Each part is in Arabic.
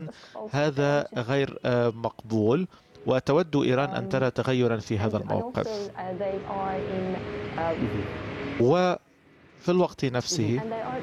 هذا غير مقبول، وتود إيران أن ترى تغيرا في هذا الموقف. وفي الوقت نفسه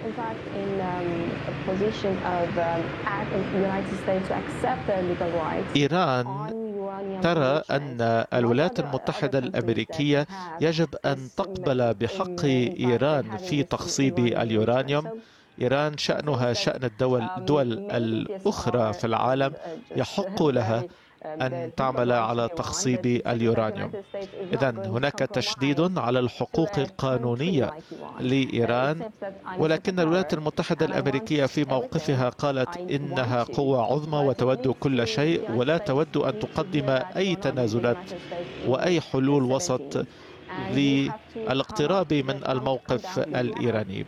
إيران ترى أن الولايات المتحدة الأمريكية يجب أن تقبل بحق إيران في تخصيب اليورانيوم. إيران شأنها شأن الدول الأخرى في العالم، يحق لها أن تعمل على تخصيب اليورانيوم. إذن هناك تشديد على الحقوق القانونية لإيران، ولكن الولايات المتحدة الأمريكية في موقفها قالت إنها قوة عظمى وتود كل شيء، ولا تود أن تقدم أي تنازلات وأي حلول وسط للاقتراب من الموقف الإيراني.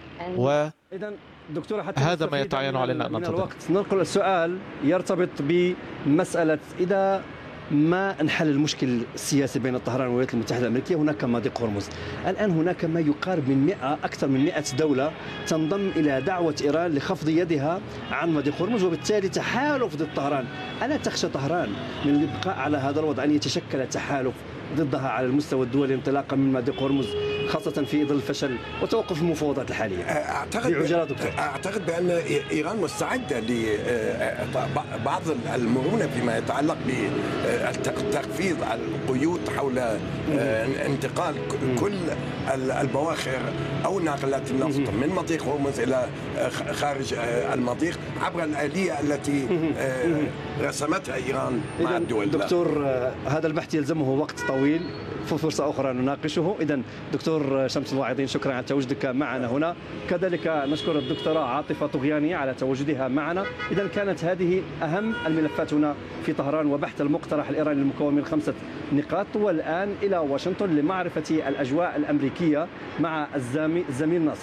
وهذا ما يتعين علينا أن ننتظر. ننقل السؤال يرتبط بمسألة إذا ما انحل المشكل السياسي بين طهران والولايات المتحدة الأمريكية، هناك مضيق هرمز. الآن هناك ما يقارب من أكثر من 100 دولة تنضم إلى دعوة إيران لخفض يدها عن مضيق هرمز، وبالتالي تحالف ضد طهران. ألا تخشى طهران من الإبقاء على هذا الوضع أن يتشكل تحالف ضدها على المستوى الدولي انطلاقا من مضيق هرمز، خاصة في ظل الفشل وتوقف المفاوضات الحالية؟ أعتقد بأن إيران مستعدة لبعض المرونة فيما يتعلق بتخفيض القيود حول انتقال كل البواخر أو ناقلات النفط من مضيق هرمز إلى خارج المضيق عبر الآلية التي رسمتها إيران مع الدول. دكتور، هذا البحث يلزمه وقت طويل، في فرصة أخرى نناقشه. إذن دكتور شمس الواعظين، شكرا على تواجدك معنا هنا. كذلك نشكر الدكتورة عاطفة طغياني على تواجدها معنا. إذن كانت هذه أهم الملفات هنا في طهران، وبحث المقترح الإيراني المكون من 5 نقاط. والآن إلى واشنطن لمعرفة الأجواء الأمريكية مع الزميل ناصر.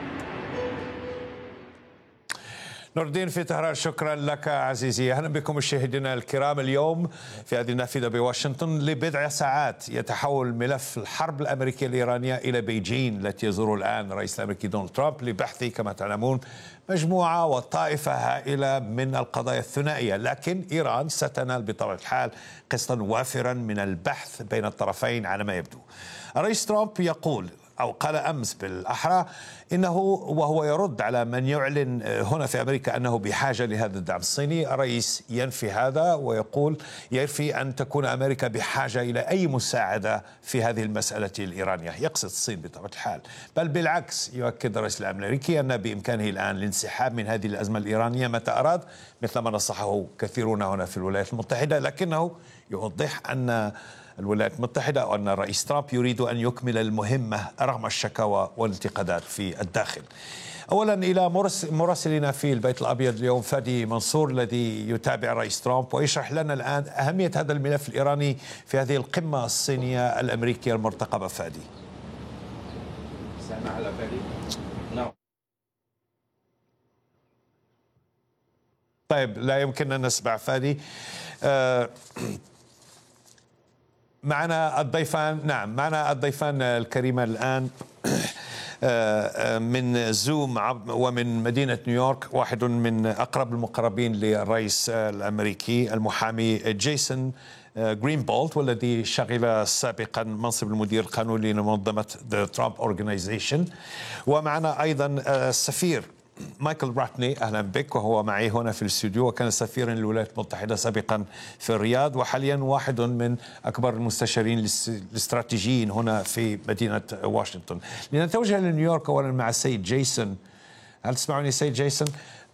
نور الدين في طهران، شكرا لك عزيزي. أهلا بكم مشاهدينا الكرام. اليوم في هذه النافذة بواشنطن لبضع ساعات يتحول ملف الحرب الأمريكية الإيرانية إلى بيجين، التي يزور الآن الرئيس الأمريكي دونالد ترامب لبحث كما تعلمون مجموعة وطائفة هائلة من القضايا الثنائية. لكن إيران ستنال بطبيعة الحال قسطا وافرا من البحث بين الطرفين على ما يبدو. الرئيس ترامب يقول، أو قال أمس بالأحرى، إنه وهو يرد على من يعلن هنا في أمريكا أنه بحاجة لهذا الدعم الصيني، الرئيس ينفي هذا ويقول ينفي أن تكون أمريكا بحاجة إلى أي مساعدة في هذه المسألة الإيرانية. يقصد الصين بطبيعة الحال، بل بالعكس يؤكد الرئيس الأمريكي أن بإمكانه الآن الانسحاب من هذه الأزمة الإيرانية متى أراد، مثل ما نصحه كثيرون هنا في الولايات المتحدة. لكنه يوضح أن الولايات المتحدة وأن الرئيس ترامب يريد أن يكمل المهمة رغم الشكاوى والانتقادات في الداخل. أولا إلى مراسلنا في البيت الأبيض اليوم فادي منصور الذي يتابع الرئيس ترامب ويشرح لنا الآن أهمية هذا الملف الإيراني في هذه القمة الصينية الأمريكية المرتقبة. فادي. سامع على فادي؟ نعم. طيب، لا يمكن أن نسمع فادي. معنا الضيفان، نعم معنا الضيفان الكريمان الآن من زوم ومن مدينة نيويورك. واحد من أقرب المقربين للرئيس الأمريكي المحامي جيسون جرينبولت، والذي شغل سابقا منصب المدير القانوني لمنظمة The Trump Organization. ومعنا أيضا السفير مايكل راتني، أهلا بك، وهو معي هنا في الاستوديو، وكان سفيرا للولايات المتحدة سابقا في الرياض، وحاليا واحد من أكبر المستشارين الاستراتيجيين هنا في مدينة واشنطن. لنتوجه لنيويورك أولا مع السيد جيسون. هل تسمعوني سيد جيسون؟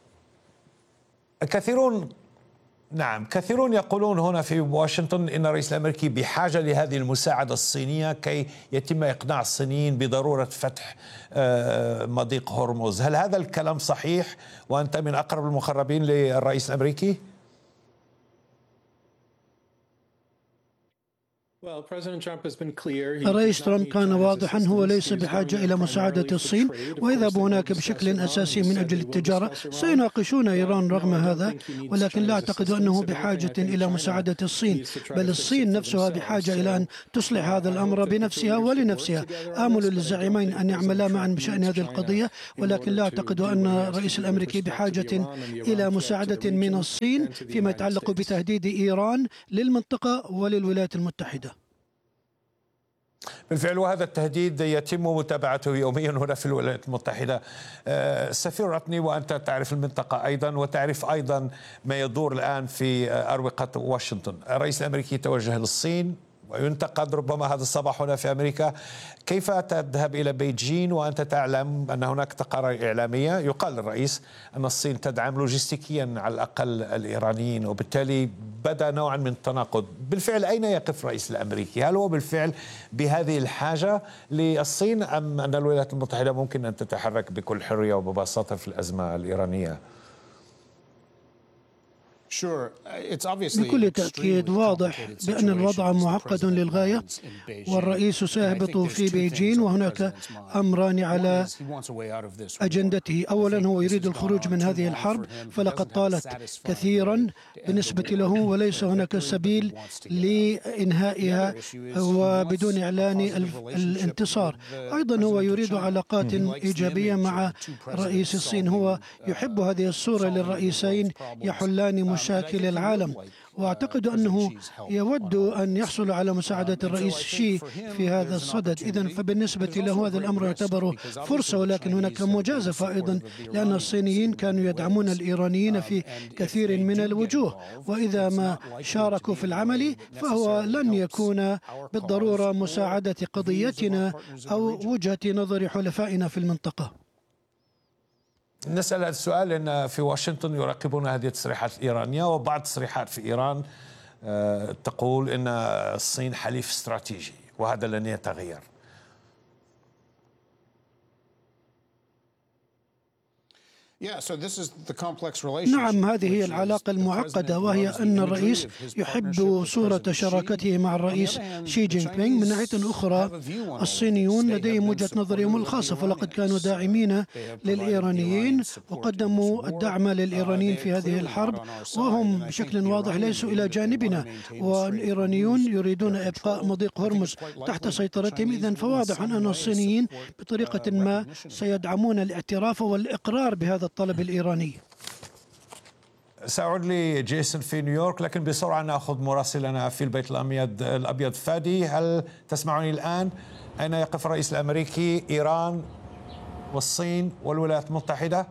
كثيرون يقولون هنا في واشنطن إن الرئيس الأمريكي بحاجة لهذه المساعدة الصينية كي يتم إقناع الصينيين بضرورة فتح مضيق هرمز. هل هذا الكلام صحيح وأنت من أقرب المقربين للرئيس الأمريكي؟ الرئيس ترامب كان واضحا، هو ليس بحاجة إلى مساعدة الصين ويذهب هناك بشكل أساسي من أجل التجارة. سيناقشون إيران رغم هذا، ولكن لا أعتقد أنه بحاجة إلى مساعدة الصين، بل الصين نفسها بحاجة إلى أن تصلح هذا الأمر بنفسها ولنفسها. آمل للزعيمين أن يعملا معا بشأن هذه القضية، ولكن لا أعتقد أن الرئيس الأمريكي بحاجة إلى مساعدة من الصين فيما يتعلق بتهديد إيران للمنطقة وللولايات المتحدة. بالفعل، وهذا التهديد يتم متابعته يوميا هنا في الولايات المتحدة. سفير راتني، وأنت تعرف المنطقة أيضا وتعرف أيضا ما يدور الآن في أروقة واشنطن. الرئيس الأمريكي توجه للصين وينتقد ربما هذا الصباح هنا في أمريكا. كيف تذهب إلى بيجين وأنت تعلم أن هناك تقارير إعلامية يقال للرئيس أن الصين تدعم لوجستيكيا على الأقل الإيرانيين، وبالتالي بدأ نوعا من التناقض. بالفعل أين يقف الرئيس الأمريكي؟ هل هو بالفعل بهذه الحاجة للصين، أم أن الولايات المتحدة ممكن أن تتحرك بكل حرية وببساطة في الأزمة الإيرانية؟ بكل تأكيد واضح بأن الوضع معقد للغاية، والرئيس سيهبط في بيجين وهناك أمران على أجندته. أولا، هو يريد الخروج من هذه الحرب، فلقد طالت كثيرا بالنسبة له وليس هناك سبيل لإنهائها وبدون إعلان الانتصار. أيضا هو يريد علاقات إيجابية مع رئيس الصين. هو يحب هذه الصورة للرئيسين يحلان مشاكل العالم، وأعتقد أنه يود أن يحصل على مساعدة الرئيس شي في هذا الصدد. إذن فبالنسبة له هذا الأمر يعتبر فرصة، ولكن هناك مجازفة أيضا، لأن الصينيين كانوا يدعمون الإيرانيين في كثير من الوجوه، وإذا ما شاركوا في العمل فهو لن يكون بالضرورة مساعدة قضيتنا أو وجهة نظر حلفائنا في المنطقة. نسأل هذا السؤال لأن في واشنطن يراقبون هذه التصريحات الإيرانية، وبعض التصريحات في إيران تقول أن الصين حليف استراتيجي وهذا لن يتغير. نعم، هذه هي العلاقة المعقدة، وهي أن الرئيس يحب صورة شراكته مع الرئيس شي جين بينغ. من ناحية أخرى الصينيون لديهم وجهة نظرهم الخاصة، فلقد كانوا داعمين للإيرانيين وقدموا الدعم للإيرانيين في هذه الحرب، وهم بشكل واضح ليسوا إلى جانبنا، والإيرانيون يريدون إبقاء مضيق هرمز تحت سيطرتهم. إذن فواضح أن الصينيين بطريقة ما سيدعمون الاعتراف والإقرار بهذا الطلب الإيراني. سأعود لجيسون في نيويورك، لكن بسرعة نأخذ مراسلنا في البيت الأبيض فادي. هل تسمعني الآن؟ أين يقف الرئيس الأمريكي؟ إيران والصين والولايات المتحدة؟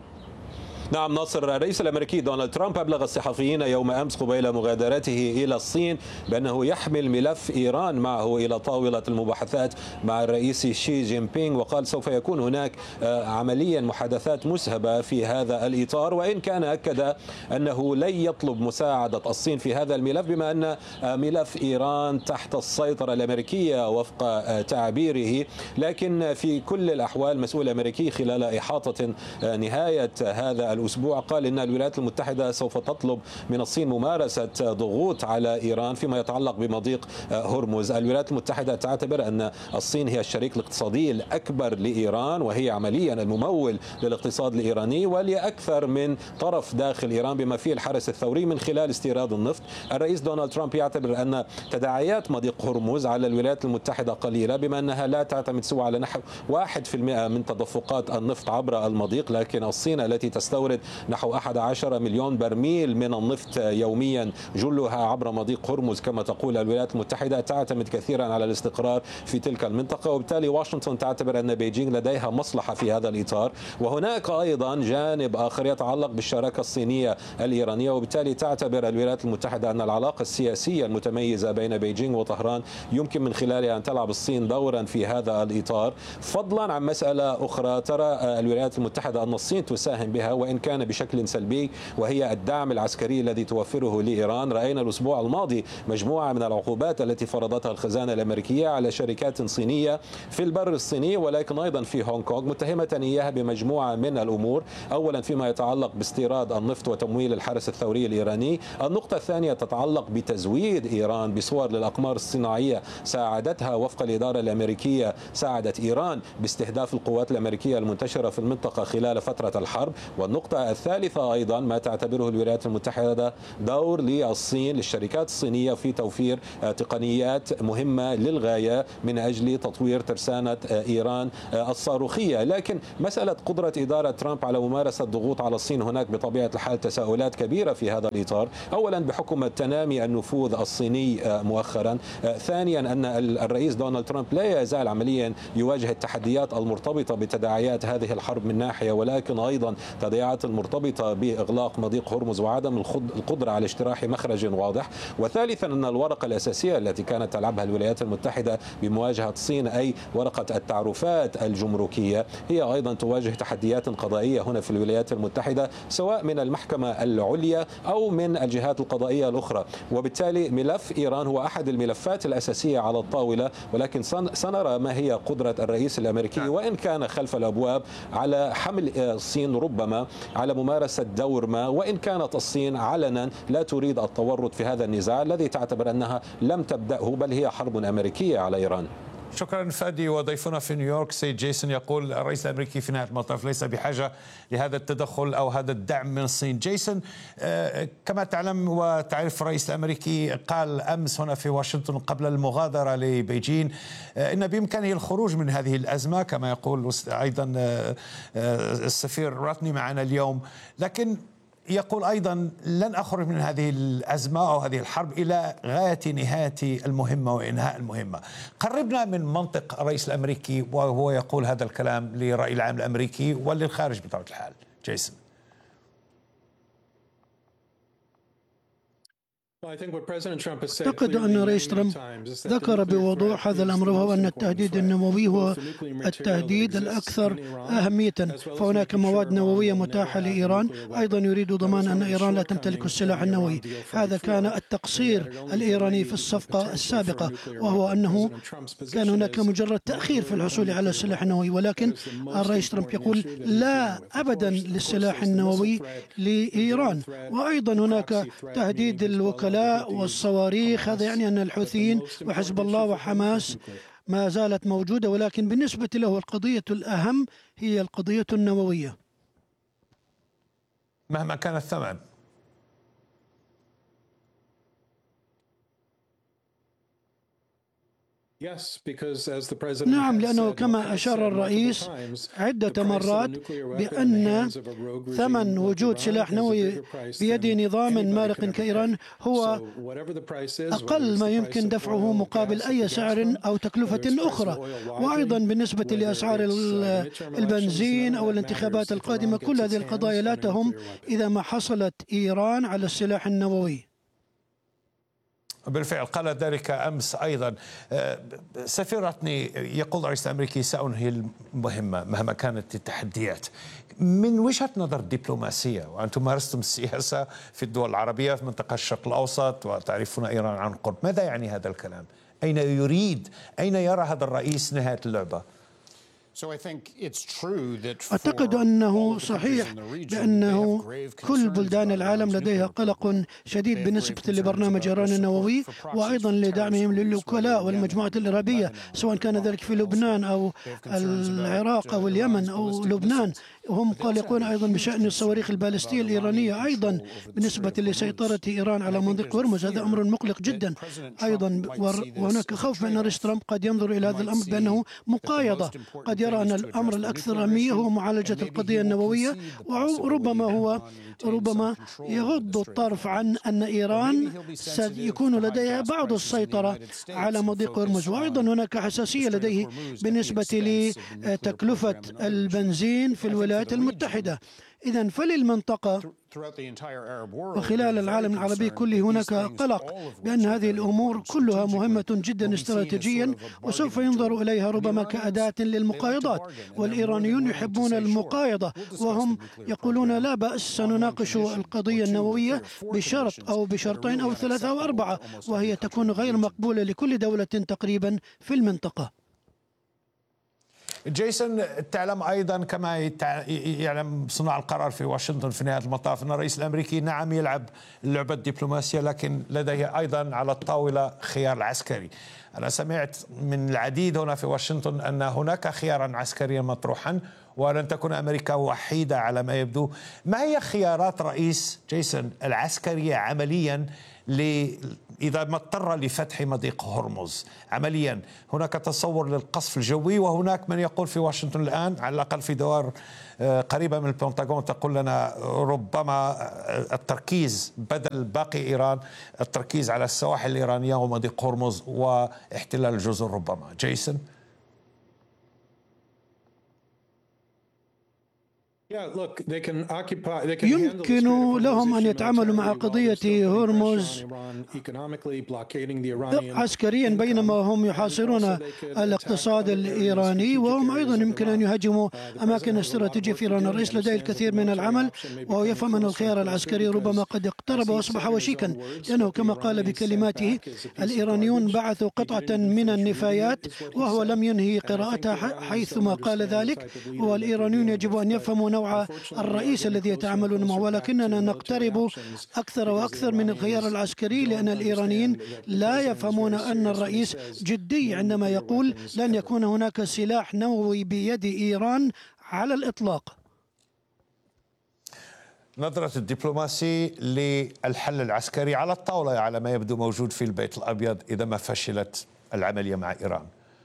نعم ناصر، الرئيس الأمريكي دونالد ترامب أبلغ الصحفيين يوم أمس قبيل مغادرته إلى الصين بأنه يحمل ملف إيران معه إلى طاولة المباحثات مع الرئيس شي جين بينغ، وقال سوف يكون هناك عمليا محادثات مسهبة في هذا الإطار، وإن كان أكد أنه لن يطلب مساعدة الصين في هذا الملف بما أن ملف إيران تحت السيطرة الأمريكية وفق تعبيره. لكن في كل الأحوال مسؤول أمريكي خلال إحاطة نهاية هذا الأسبوع قال إن الولايات المتحدة سوف تطلب من الصين ممارسة ضغوط على إيران فيما يتعلق بمضيق هرمز. الولايات المتحدة تعتبر أن الصين هي الشريك الاقتصادي الأكبر لإيران، وهي عمليا الممول للاقتصاد الإيراني ولأكثر من طرف داخل إيران بما فيه الحرس الثوري من خلال استيراد النفط. الرئيس دونالد ترامب يعتبر أن تداعيات مضيق هرمز على الولايات المتحدة قليلة بما أنها لا تعتمد سوى على نحو 1% من تدفقات النفط عبر المضيق، لكن الصين التي تستورد نحو 11 مليون برميل من النفط يوميا جلها عبر مضيق هرمز كما تقول الولايات المتحدة تعتمد كثيرا على الاستقرار في تلك المنطقة، وبالتالي واشنطن تعتبر أن بيجينغ لديها مصلحة في هذا الإطار. وهناك أيضا جانب آخر يتعلق بالشراكة الصينية الإيرانية، وبالتالي تعتبر الولايات المتحدة أن العلاقة السياسية المتميزة بين بيجينغ وطهران يمكن من خلالها أن تلعب الصين دورا في هذا الإطار، فضلا عن مسألة أخرى ترى الولايات المتحدة أن الصين تساهم بها وإن وإن كان بشكل سلبي، وهي الدعم العسكري الذي توفره لإيران. رأينا الأسبوع الماضي مجموعة من العقوبات التي فرضتها الخزانة الأمريكية على شركات صينية في البر الصيني ولكن أيضا في هونغ كونغ، متهمة إياها بمجموعة من الأمور. أولا فيما يتعلق باستيراد النفط وتمويل الحرس الثوري الإيراني. النقطة الثانية تتعلق بتزويد إيران بصور للأقمار الصناعية ساعدتها وفق الإدارة الأمريكية، ساعدت إيران باستهداف القوات الأمريكية المنتشرة في المنطقة خلال فترة الحرب. والنقطة الثالثة أيضا ما تعتبره الولايات المتحدة دور للصين، للشركات الصينية في توفير تقنيات مهمة للغاية من أجل تطوير ترسانة إيران الصاروخية. لكن مسألة قدرة إدارة ترامب على ممارسة ضغوط على الصين، هناك بطبيعة الحال تساؤلات كبيرة في هذا الإطار. أولا بحكم تنامي النفوذ الصيني مؤخرا، ثانيا أن الرئيس دونالد ترامب لا يزال عمليا يواجه التحديات المرتبطة بتداعيات هذه الحرب من ناحية، ولكن أيضا تداعيات المرتبطة بإغلاق مضيق هرمز وعدم القدرة على اجتراح مخرج واضح. وثالثا أن الورقة الأساسية التي كانت تلعبها الولايات المتحدة بمواجهة الصين، أي ورقة التعرفات الجمركية، هي أيضا تواجه تحديات قضائية هنا في الولايات المتحدة، سواء من المحكمة العليا أو من الجهات القضائية الأخرى. وبالتالي ملف إيران هو أحد الملفات الأساسية على الطاولة، ولكن سنرى ما هي قدرة الرئيس الأمريكي، وإن كان خلف الأبواب، على حمل الصين ربما على ممارسة دور ما، وإن كانت الصين علنا لا تريد التورط في هذا النزاع الذي تعتبر أنها لم تبدأه، بل هي حرب أمريكية على إيران. شكرا فادي. وضيفنا في نيويورك سيد جيسون يقول الرئيس الأمريكي في نهاية المطاف ليس بحاجة لهذا التدخل أو هذا الدعم من الصين. جيسون، كما تعلم وتعرف الرئيس الأمريكي قال أمس هنا في واشنطن قبل المغادرة لبيجين إن بإمكانه الخروج من هذه الأزمة، كما يقول أيضا السفير راتني معنا اليوم، لكن يقول أيضا لن أخرج من هذه الأزمة أو هذه الحرب إلى غاية نهاية المهمة وإنهاء المهمة. قربنا من منطق الرئيس الأمريكي وهو يقول هذا الكلام للرأي العام الأمريكي وللخارج بطبيعة الحال. جيسون. أعتقد أن رئيس ترامب ذكر بوضوح هذا الأمر، وهو أن التهديد النووي هو التهديد الأكثر أهمية، فهناك مواد نووية متاحة لإيران. أيضا يريد ضمان أن إيران لا تمتلك السلاح النووي. هذا كان التقصير الإيراني في الصفقة السابقة، وهو أنه كان هناك مجرد تأخير في الحصول على السلاح النووي، ولكن الرئيس ترامب يقول لا أبدا للسلاح النووي لإيران. وأيضا هناك تهديد الوكلاء والصواريخ، هذا يعني أن الحوثيين وحزب الله وحماس ما زالت موجودة، ولكن بالنسبة له القضية الأهم هي القضية النووية مهما كان الثمن. نعم، لأنه كما أشار الرئيس عدة مرات بأن ثمن وجود سلاح نووي بيد نظام مارق كإيران هو أقل ما يمكن دفعه مقابل أي سعر أو تكلفة أخرى. وأيضا بالنسبة لأسعار البنزين أو الانتخابات القادمة، كل هذه القضايا لا تهم إذا ما حصلت إيران على السلاح النووي. بالفعل قال ذلك أمس أيضا. سفير راتني يقول الرئيس الأمريكي سأنهي المهمة مهما كانت التحديات. من وجهة نظر دبلوماسية، وأنتم مارستم السياسة في الدول العربية في منطقة الشرق الأوسط وتعرفون إيران عن قرب، ماذا يعني هذا الكلام؟ أين يرى هذا الرئيس نهاية اللعبة؟ أعتقد أنه صحيح بأنه كل بلدان العالم لديها قلق شديد بالنسبة لبرنامج إيران النووي، وأيضا لدعمهم للوكلاء والمجموعات الإرهابية، سواء كان ذلك في لبنان أو العراق أو اليمن أو لبنان. هم قلقون أيضا بشأن الصواريخ البالستية الإيرانية، أيضا بالنسبة لسيطرة إيران على مضيق هرمز. هذا أمر مقلق جدا أيضا، وهناك خوف بأن رئيس ترامب قد ينظر إلى هذا الأمر بأنه مقايضة، قد يرى أن الأمر الأكثر أهمية هو معالجة القضية النووية، وربما يغض الطرف عن أن إيران سيكون لديها بعض السيطرة على مضيق هرمز. وأيضا هناك حساسية لديه بالنسبة لتكلفة البنزين في الولايات المتحدة. إذن فللمنطقة وخلال العالم العربي كله هناك قلق بأن هذه الأمور كلها مهمة جدا استراتيجيا، وسوف ينظر إليها ربما كأداة للمقايضات، والإيرانيون يحبون المقايضة، وهم يقولون لا بأس سنناقش القضية النووية بشرط أو بشرطين أو ثلاثة أو أربعة، وهي تكون غير مقبولة لكل دولة تقريبا في المنطقة. جيسون، تعلم أيضا كما يعلم صناع القرار في واشنطن في نهاية المطاف أن الرئيس الأمريكي نعم يلعب اللعبة الدبلوماسية، لكن لديه أيضا على الطاولة خيار العسكري. أنا سمعت من العديد هنا في واشنطن أن هناك خيارا عسكريا مطروحا ولن تكون أمريكا وحيدة على ما يبدو. ما هي خيارات رئيس جيسون العسكرية عمليا إذا ما اضطر لفتح مضيق هرمز؟ عمليا هناك تصور للقصف الجوي، وهناك من يقول في واشنطن الآن على الأقل في دوار قريبة من البنتاغون تقول لنا ربما التركيز بدل باقي إيران التركيز على السواحل الإيرانية ومضيق هرمز واحتلال الجزر ربما. جيسون، يمكن لهم أن يتعاملوا مع قضية هرمز عسكريا بينما هم يحاصرون الاقتصاد الإيراني، وهم أيضا يمكن أن يهاجموا أماكن استراتيجية في إيران. الرئيس لديه الكثير من العمل، وهو يفهم أن الخيار العسكري ربما قد اقترب وأصبح وشيكا، لأنه كما قال بكلماته الإيرانيون بعثوا قطعة من النفايات وهو لم ينهي قراءتها حيثما قال ذلك، والإيرانيون يجب أن يفهموا نوع الرئيس الذي يتعاملون معه، ولكننا نقترب أكثر وأكثر من الخيار العسكري، لأن الإيرانيين لا يفهمون أن الرئيس جدي عندما يقول لن يكون هناك سلاح نووي بيد إيران على الإطلاق. نظرة الدبلوماسي للحل العسكري على الطاولة على ما يبدو موجود في البيت الأبيض إذا ما فشلت العملية مع إيران.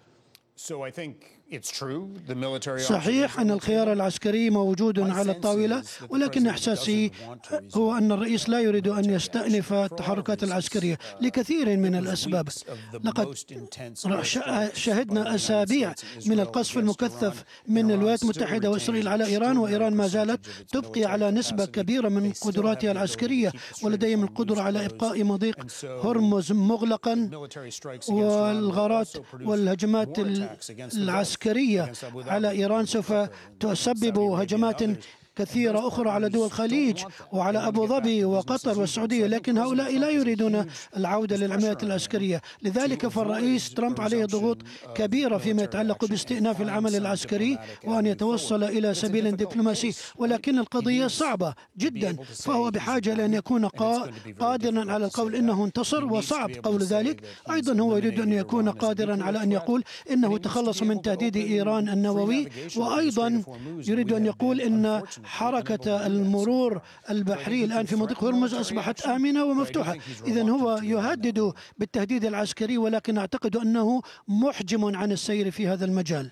صحيح أن الخيار العسكري موجود على الطاولة، ولكن إحساسي هو أن الرئيس لا يريد أن يستأنف التحركات العسكرية لكثير من الأسباب. لقد شهدنا أسابيع من القصف المكثف من الولايات المتحدة وإسرائيل على إيران، وإيران ما زالت تبقي على نسبة كبيرة من قدراتها العسكرية، ولديهم القدرة على إبقاء مضيق هرمز مغلقا، والغارات والهجمات العسكرية على إيران سوف تسبب هجمات كثيرة أخرى على دول الخليج وعلى أبو ظبي وقطر والسعودية، لكن هؤلاء لا يريدون العودة للعمليات العسكرية. لذلك فالرئيس ترامب عليه ضغوط كبيرة فيما يتعلق باستئناف العمل العسكري وأن يتوصل إلى سبيل دبلوماسي، ولكن القضية صعبة جدا، فهو بحاجة لأن يكون قادرا على القول إنه انتصر، وصعب قول ذلك. أيضا هو يريد أن يكون قادرا على أن يقول إنه تخلص من تهديد إيران النووي، وأيضا يريد أن يقول إن حركة المرور البحري الآن في مضيق هرمز أصبحت آمنة ومفتوحة. إذن هو يهدد بالتهديد العسكري، ولكن أعتقد أنه محجم عن السير في هذا المجال.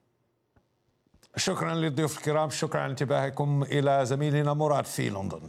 شكرا للضيوف الكرام، شكرا على انتباهكم. إلى زميلنا مراد في لندن.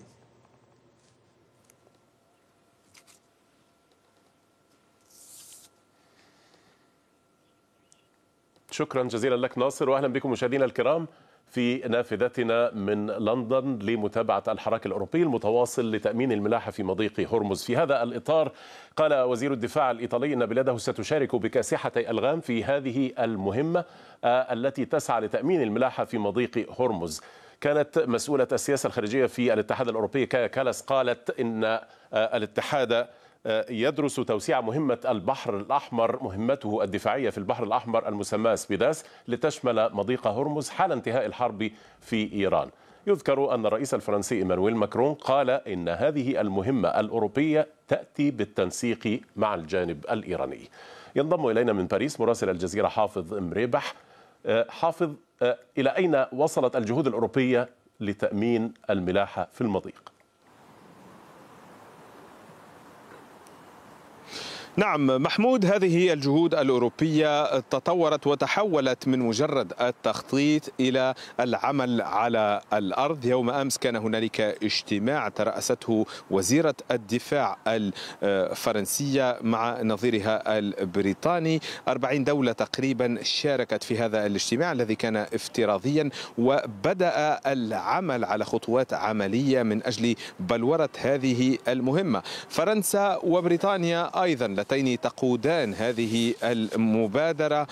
شكرا جزيلا لك ناصر، وأهلا بكم مشاهدينا الكرام في نافذتنا من لندن لمتابعة الحراك الأوروبي المتواصل لتأمين الملاحة في مضيق هرمز. في هذا الإطار قال وزير الدفاع الإيطالي أن بلاده ستشارك بكاسحة ألغام في هذه المهمة التي تسعى لتأمين الملاحة في مضيق هرمز. كانت مسؤولة السياسة الخارجية في الاتحاد الأوروبي كايا كالاس قالت إن الاتحاد يدرس توسيع مهمة البحر الأحمر، مهمته الدفاعية في البحر الأحمر المسماة سبيداس، لتشمل مضيق هرمز حال انتهاء الحرب في إيران. يذكر أن الرئيس الفرنسي إيمانويل ماكرون قال إن هذه المهمة الأوروبية تأتي بالتنسيق مع الجانب الإيراني. ينضم إلينا من باريس مراسل الجزيرة حافظ مريبح. حافظ، إلى أين وصلت الجهود الأوروبية لتأمين الملاحة في المضيق؟ نعم محمود، هذه الجهود الأوروبية تطورت وتحولت من مجرد التخطيط إلى العمل على الأرض. يوم أمس كان هنالك اجتماع ترأسته وزيرة الدفاع الفرنسية مع نظيرها البريطاني. 40 دولة تقريبا شاركت في هذا الاجتماع الذي كان افتراضيا، وبدأ العمل على خطوات عملية من أجل بلورة هذه المهمة. فرنسا وبريطانيا أيضا اللتين تقودان هذه المبادرة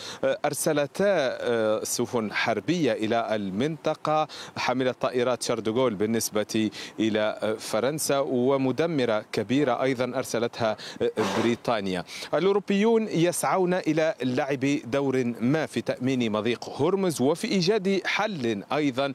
أرسلتا سفن حربية إلى المنطقة حاملة طائرات شارل دو غول بالنسبة إلى فرنسا، ومدمرة كبيرة أيضا أرسلتها بريطانيا. الأوروبيون يسعون إلى لعب دور ما في تأمين مضيق هرمز وفي إيجاد حل أيضا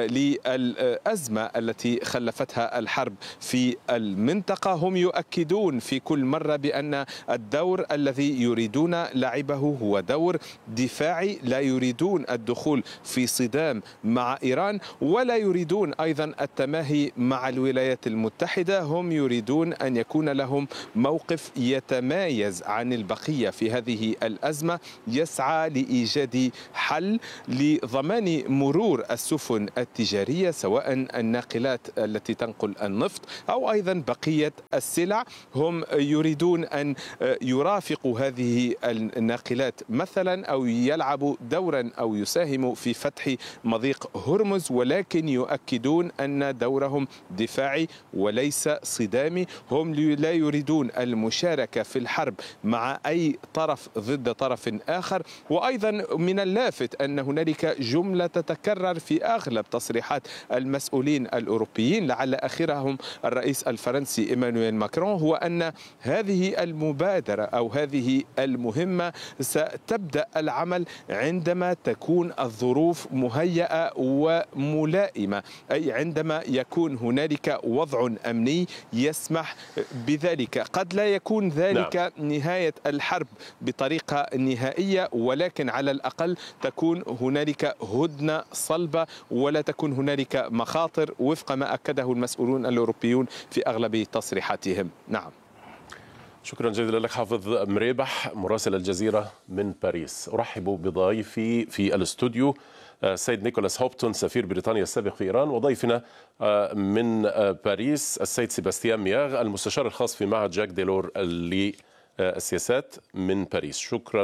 للأزمة التي خلفتها الحرب في المنطقة. هم يؤكدون في كل مرة بأن الدور الذي يريدون لعبه هو دور دفاعي، لا يريدون الدخول في صدام مع إيران ولا يريدون أيضا التماهي مع الولايات المتحدة. هم يريدون أن يكون لهم موقف يتمايز عن البقية في هذه الأزمة، يسعى لإيجاد حل لضمان مرور السفن التجارية سواء الناقلات التي تنقل النفط أو أيضا بقية السلع. هم يريدون أن يرافقوا هذه الناقلات مثلا أو يلعبوا دورا أو يساهموا في فتح مضيق هرمز، ولكن يؤكدون أن دورهم دفاعي وليس صدامي. هم لا يريدون المشاركة في الحرب مع أي طرف ضد طرف آخر. وأيضا من اللافت أن هنالك جملة تتكرر في أغلب تصريحات المسؤولين الأوروبيين، لعل آخرهم الرئيس الفرنسي إيمانويل ماكرون، هو أن هذه المبادرة أو هذه المهمة ستبدأ العمل عندما تكون الظروف مهيئة وملائمة، أي عندما يكون هنالك وضع أمني يسمح بذلك. قد لا يكون ذلك نهاية الحرب بطريقة نهائية، ولكن على الأقل تكون هنالك هدنة صلبة ولا تكون هنالك مخاطر وفق ما أكده المسؤولون الأوروبيون في أغلب تصريحاتهم. نعم. شكرا جزيلا لك حافظ مريبح مراسل الجزيرة من باريس. أرحب بضيفي في الاستوديو السيد نيكولاس هوبتون سفير بريطانيا السابق في إيران، وضيفنا من باريس السيد سيباستيان مياغ المستشار الخاص في معهد جاك ديلور للسياسات من باريس. شكرا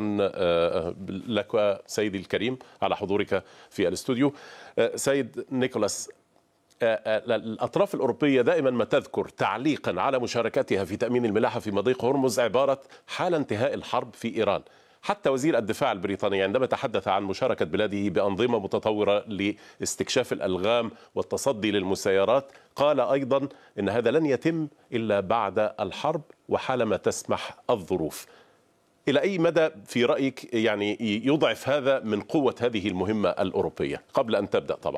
لك سيدي الكريم على حضورك في الاستوديو. سيد نيكولاس، الأطراف الأوروبية دائما ما تذكر تعليقا على مشاركتها في تأمين الملاحة في مضيق هرمز عبارة حال انتهاء الحرب في إيران. حتى وزير الدفاع البريطاني عندما تحدث عن مشاركة بلاده بأنظمة متطورة لاستكشاف الألغام والتصدي للمسيرات قال أيضا إن هذا لن يتم إلا بعد الحرب وحالما تسمح الظروف. إلى أي مدى في رأيك يعني يضعف هذا من قوة هذه المهمة الأوروبية قبل أن تبدأ طبعا؟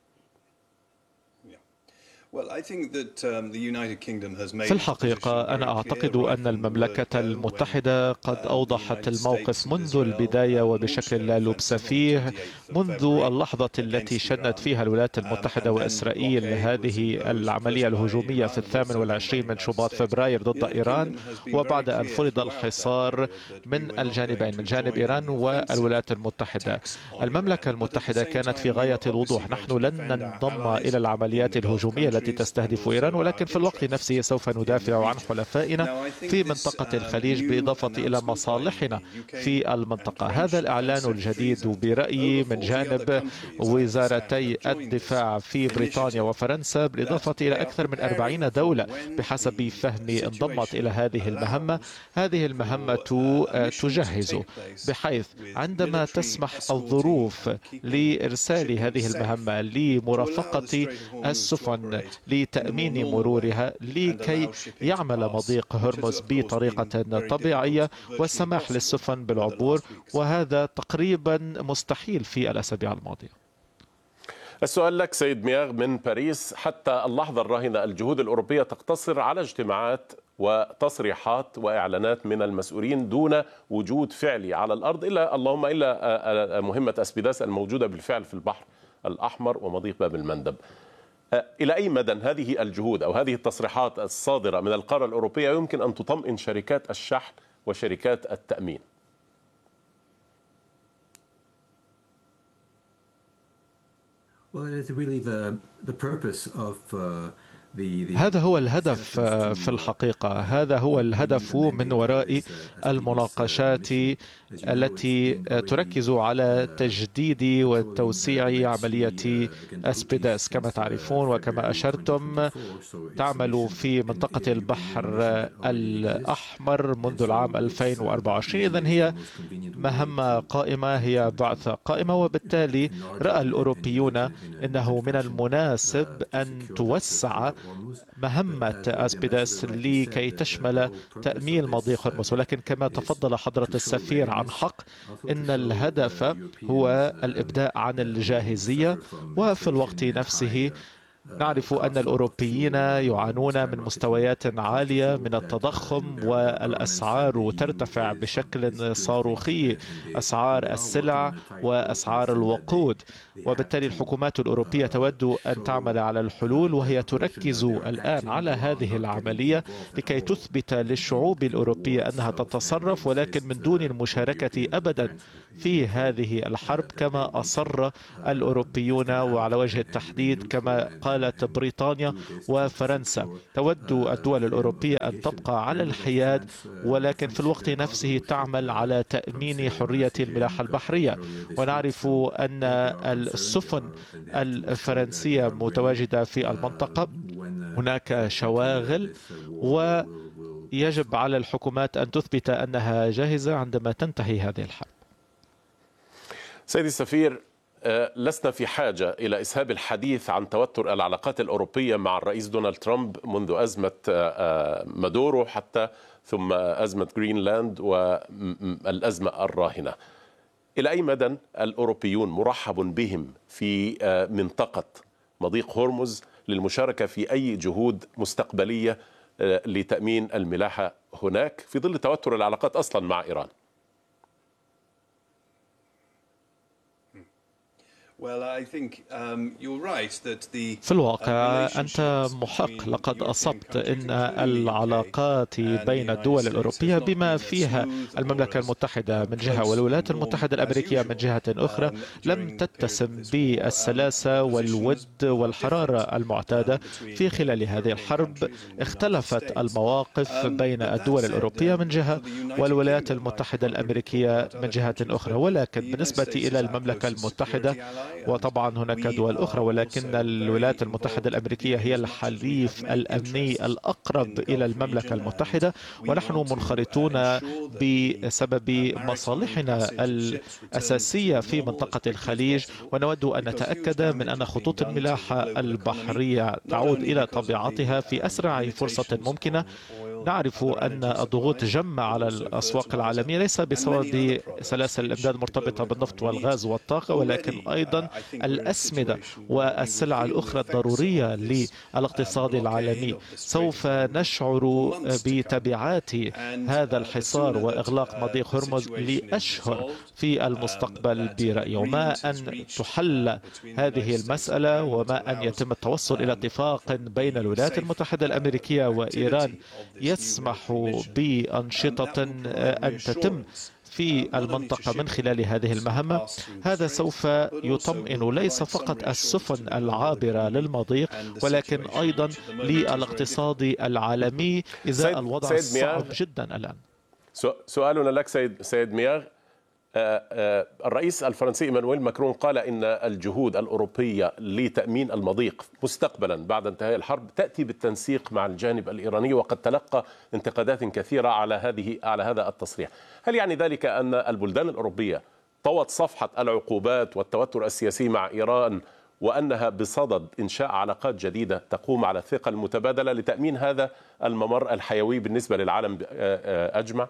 في الحقيقة أنا أعتقد أن المملكة المتحدة قد أوضحت الموقف منذ البداية وبشكل لا لبس فيه، منذ اللحظة التي شنت فيها الولايات المتحدة وإسرائيل هذه العملية الهجومية في 28 من شباط فبراير ضد إيران، وبعد أن فرض الحصار من الجانبين من جانب إيران والولايات المتحدة. المملكة المتحدة كانت في غاية الوضوح: نحن لن ننضم إلى العمليات الهجومية التي تستهدف إيران، ولكن في الوقت نفسه سوف ندافع عن حلفائنا في منطقة الخليج بالإضافة إلى مصالحنا في المنطقة. هذا الإعلان الجديد برأيي من جانب وزارتي الدفاع في بريطانيا وفرنسا بالإضافة إلى أكثر من 40 دولة بحسب فهمي انضمت إلى هذه المهمة. هذه المهمة تجهز بحيث عندما تسمح الظروف لإرسال هذه المهمة لمرافقة السفن لتأمين مرورها لكي يعمل مضيق هرمز بطريقة طبيعية والسماح للسفن بالعبور، وهذا تقريبا مستحيل في الأسابيع الماضية. السؤال لك سيد مياغ من باريس. حتى اللحظة الراهنة الجهود الأوروبية تقتصر على اجتماعات وتصريحات وإعلانات من المسؤولين دون وجود فعلي على الأرض، اللهم إلا مهمة أسبيداس الموجودة بالفعل في البحر الأحمر ومضيق باب المندب. إلى أي مدى هذه الجهود أو هذه التصريحات الصادرة من القارة الأوروبية يمكن أن تطمئن شركات الشحن وشركات التأمين؟ هذا هو الهدف في الحقيقة، هذا هو الهدف من وراء المناقشات التي تركز على تجديد وتوسيع عملية أسبيداس. كما تعرفون وكما أشرتم، تعمل في منطقة البحر الأحمر منذ العام 2024. إذن هي مهمة قائمة، هي بعثة قائمة، وبالتالي رأى الأوروبيون أنه من المناسب أن توسع مهمة أسبيداس لكي تشمل تأمين مضيق هرمز. ولكن كما تفضل حضرة السفير عن حق، إن الهدف هو الإبداء عن الجاهزية، وفي الوقت نفسه نعرف أن الأوروبيين يعانون من مستويات عالية من التضخم، والأسعار ترتفع بشكل صاروخي، أسعار السلع وأسعار الوقود. وبالتالي الحكومات الأوروبية تود أن تعمل على الحلول، وهي تركز الآن على هذه العملية لكي تثبت للشعوب الأوروبية أنها تتصرف، ولكن من دون المشاركة أبدا في هذه الحرب كما أصر الأوروبيون، وعلى وجه التحديد كما قالت بريطانيا وفرنسا. تود الدول الأوروبية أن تبقى على الحياد، ولكن في الوقت نفسه تعمل على تأمين حرية الملاحة البحرية. ونعرف أن السفن الفرنسية متواجدة في المنطقة، هناك شواغل، ويجب على الحكومات أن تثبت أنها جاهزة عندما تنتهي هذه الحرب. سيدي السفير، لسنا في حاجة إلى إسهاب الحديث عن توتر العلاقات الأوروبية مع الرئيس دونالد ترامب منذ أزمة مادورو حتى ثم أزمة جرينلاند والأزمة الراهنة. إلى أي مدى الأوروبيون مرحب بهم في منطقة مضيق هرمز للمشاركة في أي جهود مستقبلية لتأمين الملاحة هناك في ظل توتر العلاقات أصلا مع إيران؟ في الواقع أنت محق، لقد أصبت. إن العلاقات بين الدول الأوروبية بما فيها المملكة المتحدة من جهة والولايات المتحدة الأمريكية من جهة أخرى لم تتسم بالسلاسة والود والحرارة المعتادة. في خلال هذه الحرب اختلفت المواقف بين الدول الأوروبية من جهة والولايات المتحدة الأمريكية من جهة أخرى، ولكن بالنسبة إلى المملكة المتحدة، وطبعا هناك دول أخرى، ولكن الولايات المتحدة الأمريكية هي الحليف الأمني الأقرب إلى المملكة المتحدة، ونحن منخرطون بسبب مصالحنا الأساسية في منطقة الخليج، ونود أن نتأكد من أن خطوط الملاحة البحرية تعود إلى طبيعتها في أسرع فرصة ممكنة. نعرف أن الضغوط جمة على الأسواق العالمية ليس بسبب سلاسل الإمداد المرتبطة بالنفط والغاز والطاقة، ولكن أيضا الأسمدة والسلع الأخرى الضرورية للاقتصاد العالمي. سوف نشعر بتبعات هذا الحصار وإغلاق مضيق هرمز لأشهر في المستقبل برأيي، وما أن تحل هذه المسألة وما أن يتم التوصل إلى اتفاق بين الولايات المتحدة الأمريكية وإيران يسمح بأنشطة أن تتم في المنطقة من خلال هذه المهمة، هذا سوف يطمئن ليس فقط السفن العابرة للمضيق، ولكن أيضا للاقتصاد العالمي إذا الوضع صعب جدا الآن. سؤالنا لك سيد مياغ، الرئيس الفرنسي إيمانويل ماكرون قال إن الجهود الأوروبية لتأمين المضيق مستقبلا بعد انتهاء الحرب تأتي بالتنسيق مع الجانب الإيراني، وقد تلقى انتقادات كثيرة على هذا التصريح. هل يعني ذلك أن البلدان الأوروبية طوت صفحة العقوبات والتوتر السياسي مع إيران، وأنها بصدد إنشاء علاقات جديدة تقوم على الثقة المتبادلة لتأمين هذا الممر الحيوي بالنسبة للعالم أجمع؟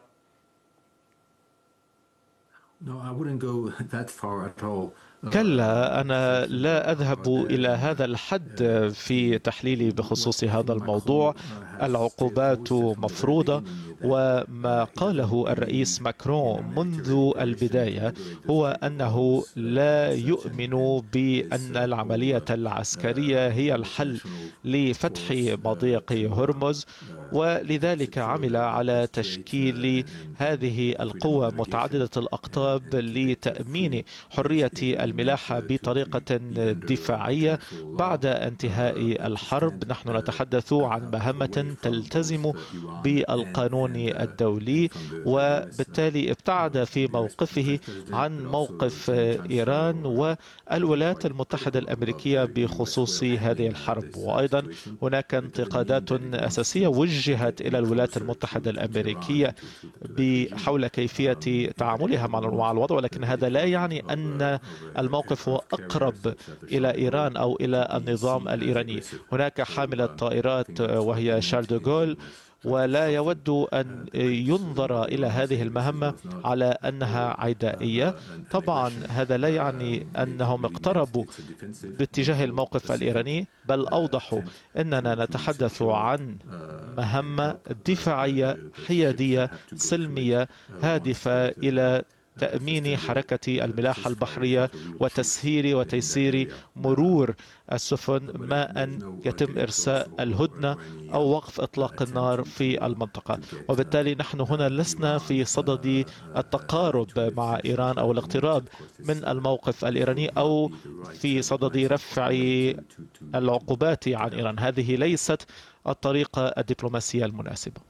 كلا، أنا لا أذهب إلى هذا الحد في تحليلي بخصوص هذا الموضوع. العقوبات مفروضة، وما قاله الرئيس ماكرون منذ البداية هو أنه لا يؤمن بأن العملية العسكرية هي الحل لفتح مضيق هرمز، ولذلك عمل على تشكيل هذه القوة متعددة الأقطاب لتأمين حرية الملاحة بطريقة دفاعية بعد انتهاء الحرب. نحن نتحدث عن مهمة تلتزم بالقانون الدولي، وبالتالي ابتعد في موقفه عن موقف إيران والولايات المتحدة الأمريكية بخصوص هذه الحرب. وأيضا هناك انتقادات أساسية وجهت إلى الولايات المتحدة الأمريكية حول كيفية تعاملها مع الوضع، ولكن هذا لا يعني أن الموقف هو أقرب إلى إيران أو إلى النظام الإيراني. هناك حاملة طائرات وهي شارل دو غول، ولا يود أن ينظر إلى هذه المهمة على أنها عدائية. طبعا هذا لا يعني أنهم اقتربوا باتجاه الموقف الإيراني، بل أوضحوا أننا نتحدث عن مهمة دفاعية حيادية سلمية هادفة إلى تأمين حركة الملاحة البحرية وتسهيل وتيسير مرور السفن ما أن يتم إرساء الهدنة أو وقف إطلاق النار في المنطقة. وبالتالي نحن هنا لسنا في صدد التقارب مع إيران أو الاقتراب من الموقف الإيراني أو في صدد رفع العقوبات عن إيران. هذه ليست الطريقة الدبلوماسية المناسبة.